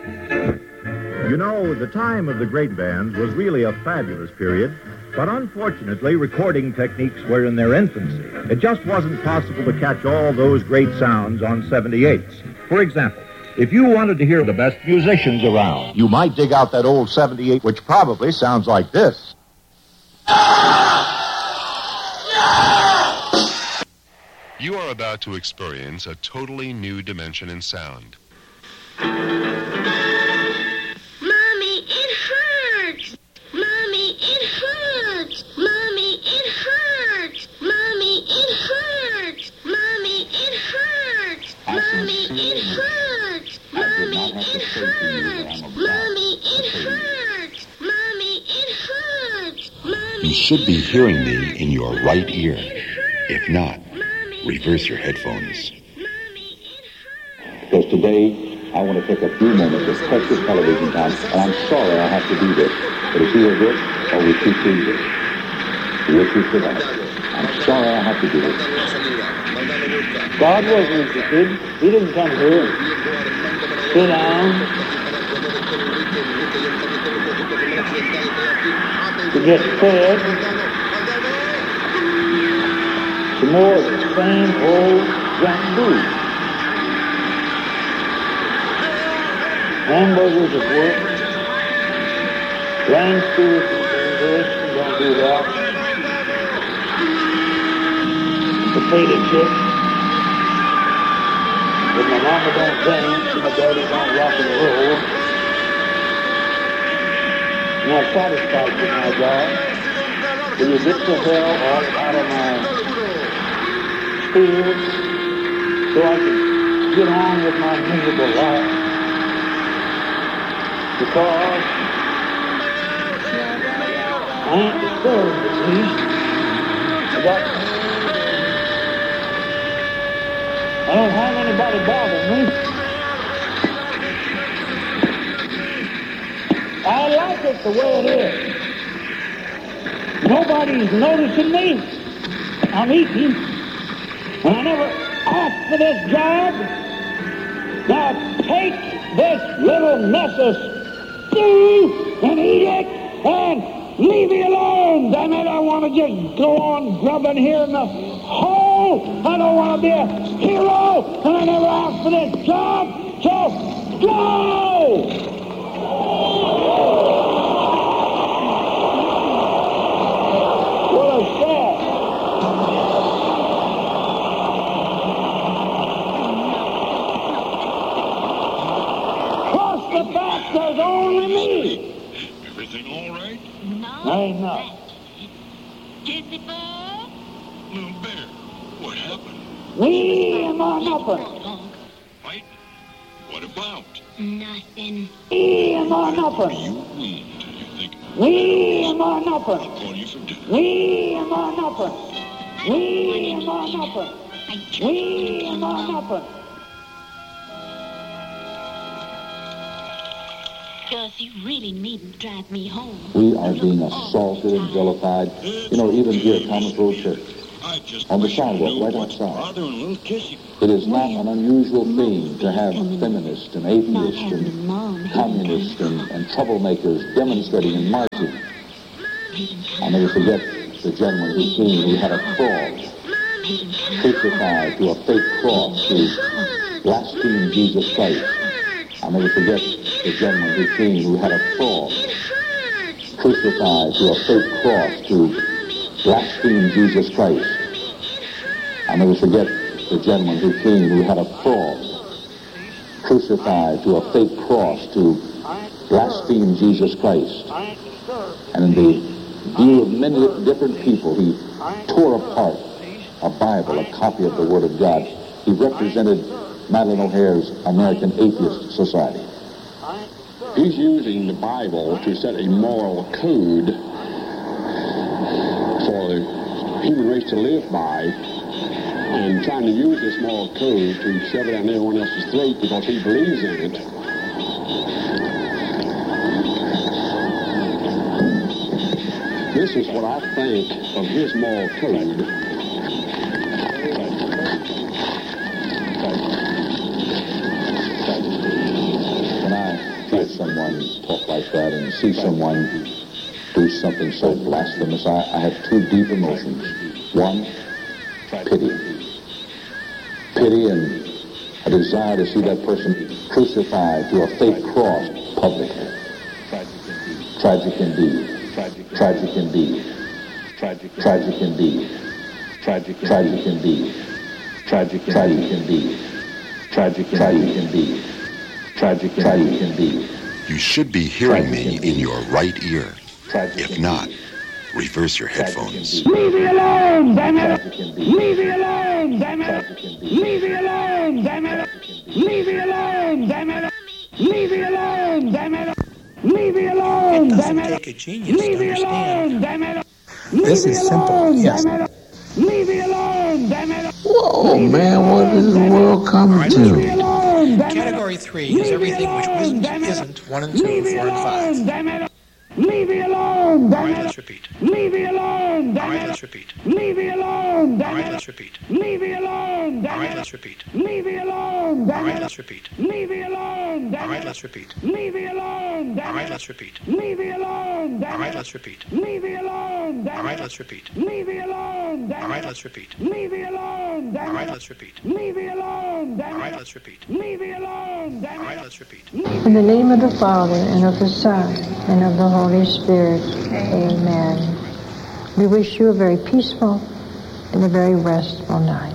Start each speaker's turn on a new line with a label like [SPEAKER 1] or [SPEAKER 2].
[SPEAKER 1] You know, the time of the great bands was really a fabulous period, but unfortunately, recording techniques were in their infancy. It just wasn't possible to catch all those great sounds on 78s. For example, if you wanted to hear the best musicians around, you might dig out that old 78, which probably sounds like this.
[SPEAKER 2] You are about to experience a totally new dimension in sound.
[SPEAKER 3] You should be hearing me in your right ear. If not, reverse your headphones.
[SPEAKER 4] Because today, I want to take a few moments of precious television time, and I'm sorry I have to do this, but it's either this or we keep doing this. Which we should have. I'm sorry I have to do this.
[SPEAKER 5] God wasn't interested. He didn't come here. Sit down. To get fed. Some more of the same old junk food. Hamburgers at work. Land stewards and this, don't do that. Potato chips. But my mama don't dance and my daddy don't rock and roll. I'm not satisfied with my job. Will you get the hell all out of my spirit so I can get on with my miserable life? Because I ain't disturbed, you see. I don't have anybody bothering me. I like it the way it is. Nobody's noticing me. I'm eating. And I never asked for this job. Now take this little mess of stew and eat it and leave me alone. Damn it, I want to just go on grubbing here in the hole. I don't want to be a hero, and I never asked for this job. So go! What a sad. Plus the fact there's only me.
[SPEAKER 6] Everything all right?
[SPEAKER 5] No. Ain't nothing.
[SPEAKER 6] Little Bear, what happened?
[SPEAKER 5] Me and my nothing.
[SPEAKER 6] Fight? What about?
[SPEAKER 7] Nothing.
[SPEAKER 5] Me and my nothing.
[SPEAKER 6] You mean, do you think?
[SPEAKER 5] Me and my nothing.
[SPEAKER 6] I'll call you for dinner.
[SPEAKER 5] Me and my nothing. Me and my nothing. Me and my nothing.
[SPEAKER 7] Gus, you really needn't drive me home.
[SPEAKER 4] We are being assaulted and vilified. You know, even here at Thomas Road Church, on the sidewalk right outside. It is not an unusual thing to have feminists and atheists and communists and troublemakers demonstrating and marching. I'll never forget the gentleman who came who had a cross crucified to a fake cross to blaspheme Jesus Christ. I'll never forget the gentleman who came who had a cross crucified to a fake cross to blaspheme Jesus Christ. I'll never forget the gentleman who came who had a cross crucified to a fake cross to blaspheme Jesus Christ. And in the view of many different people, he tore apart a Bible, a copy of the Word of God. He represented Madeleine O'Hair's American Atheist Society.
[SPEAKER 8] He's using the Bible to set a moral code for the human race to live by, and trying to use this moral code to shove it down everyone else's throat because he believes in it. This is what I think of his moral code.
[SPEAKER 4] hear someone talk like that and see someone do something so blasphemous, I have two deep emotions. One, pity. Pity and a desire to see that person crucified to a fake cross publicly. Tragic indeed. Tragic indeed. Tragic indeed. Tragic indeed. Tragic indeed. Tragic indeed. Tragic indeed.
[SPEAKER 3] You should be hearing me in your right ear. If not, reverse your headphones.
[SPEAKER 5] Leave me alone, damn it! Leave me alone, damn it! Leave me alone, damn it! Leave me alone, damn it! Leave me alone, damn it! Leave me alone, damn it!
[SPEAKER 9] Take a genius
[SPEAKER 5] Leave me
[SPEAKER 9] to
[SPEAKER 5] alone,
[SPEAKER 9] understand.
[SPEAKER 5] damn it!
[SPEAKER 9] This is simple, yes.
[SPEAKER 5] Leave me alone, damn it!
[SPEAKER 10] Whoa, man, what is the world coming to?
[SPEAKER 9] Category 3 is everything which isn't 1 and 2, 4 and 5.
[SPEAKER 5] Leave me alone, damn it!
[SPEAKER 9] Alright, let's repeat.
[SPEAKER 5] Leave me alone, damn it!
[SPEAKER 9] Alright, let's repeat.
[SPEAKER 5] Leave me alone, damn
[SPEAKER 9] Alright,
[SPEAKER 5] it!
[SPEAKER 9] let's repeat.
[SPEAKER 5] Leave me alone, damn
[SPEAKER 9] Alright,
[SPEAKER 5] it!
[SPEAKER 9] let's repeat.
[SPEAKER 5] Leave me alone, damn
[SPEAKER 9] Alright,
[SPEAKER 5] it!
[SPEAKER 9] let's repeat.
[SPEAKER 5] Leave me alone, damn
[SPEAKER 9] Alright,
[SPEAKER 5] it!
[SPEAKER 9] let's repeat.
[SPEAKER 5] Leave me alone, damn
[SPEAKER 9] Alright,
[SPEAKER 5] it!
[SPEAKER 9] let's repeat.
[SPEAKER 5] Leave me alone, damn
[SPEAKER 9] Alright,
[SPEAKER 5] it!
[SPEAKER 9] let's repeat.
[SPEAKER 5] Leave me alone, damn
[SPEAKER 9] Alright,
[SPEAKER 5] it!
[SPEAKER 9] let's repeat.
[SPEAKER 5] Leave me alone, damn
[SPEAKER 9] Alright,
[SPEAKER 5] it!
[SPEAKER 9] let's repeat.
[SPEAKER 5] Leave me alone, damn
[SPEAKER 9] Alright,
[SPEAKER 5] it!
[SPEAKER 9] let's repeat.
[SPEAKER 5] Leave me alone, damn
[SPEAKER 9] Alright,
[SPEAKER 5] it!
[SPEAKER 9] let's repeat.
[SPEAKER 5] Leave me alone, damn
[SPEAKER 9] Alright,
[SPEAKER 5] it!
[SPEAKER 9] let's repeat.
[SPEAKER 11] In the name of the Father, and of the Son, and of the Holy Spirit. Amen. We wish you a very peaceful and a very restful night.